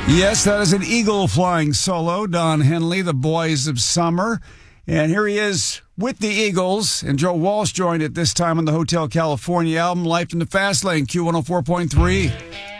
Yes, that is an eagle flying solo. Don Henley, the Boys of Summer. And here he is with the Eagles. And Joe Walsh joined at this time on the Hotel California album, Life in the Fast Lane, Q104.3.